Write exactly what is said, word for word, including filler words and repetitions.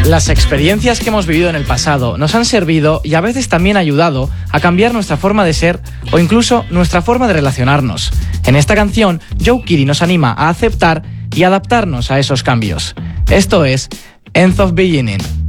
Las experiencias que hemos vivido en el pasado nos han servido y a veces también ayudado a cambiar nuestra forma de ser o incluso nuestra forma de relacionarnos. En esta canción, Joe Kidd nos anima a aceptar y adaptarnos a esos cambios. Esto es End of Beginning.